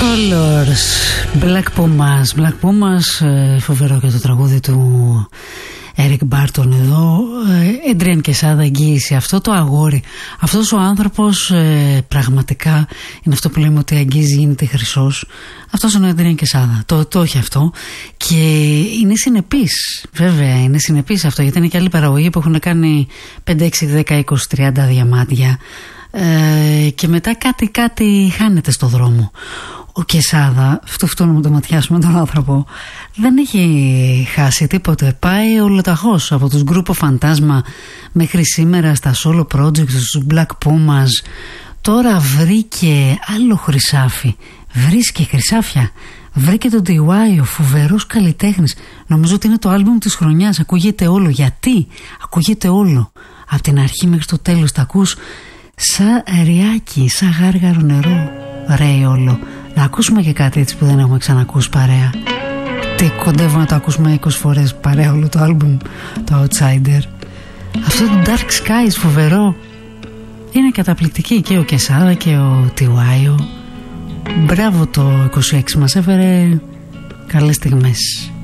Colors, Black Pumas, φοβερό και το τραγούδι του Eric Barton εδώ. Adrian Quesada, εγγύηση. Αυτό το αγόρι, αυτός ο άνθρωπος πραγματικά είναι αυτό που λέμε ότι αγγίζει, γίνεται χρυσός. Αυτός είναι ο Adrian Quesada. Το έχει αυτό και είναι συνεπής. Βέβαια είναι συνεπής αυτό, γιατί είναι και άλλοι παραγωγοί που έχουν κάνει 5, 6, 10, 20, 30 διαμάντια και μετά κάτι χάνεται στο δρόμο. Ο Quesada, αυτό να το ματιάσουμε τον άνθρωπο, δεν έχει χάσει τίποτε. Πάει ολοταχώς από τους γκρούπο Φαντάσμα μέχρι σήμερα στα solo projects, στους Black Pumas. Τώρα βρήκε άλλο χρυσάφι. Βρίσκει χρυσάφια. Βρήκε τον DY, ο φοβερός καλλιτέχνης. Νομίζω ότι είναι το άλμπουμ της χρονιάς. Ακούγεται όλο. Γιατί? Ακούγεται όλο. Από την αρχή μέχρι το τέλος τα ακούς σαν ριάκι, σαν γάργαρο νερό. Ρέει όλο. Να ακούσουμε και κάτι έτσι που δεν έχουμε ξανακούσει παρέα. Τι κοντεύω να το ακούσουμε 20 φορές παρέα όλο το άλμπουμ, το Outsider. Αυτό το Dark Skies φοβερό. Είναι καταπληκτική και ο Quesada και ο Tiwayo. Μπράβο, το 26 μας έφερε καλές στιγμές.